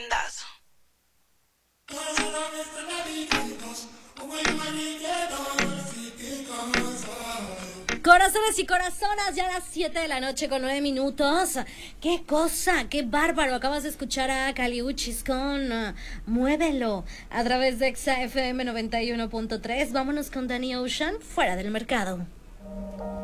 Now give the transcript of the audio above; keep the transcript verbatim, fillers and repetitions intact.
tremendazo. Corazones y corazonas, ya a las siete de la noche con nueve minutos. ¡Qué cosa! ¡Qué bárbaro! Acabas de escuchar a Caliuchis con uh, Muévelo a través de Exa F M noventa y uno punto tres. Vámonos con Danny Ocean, Fuera del Mercado.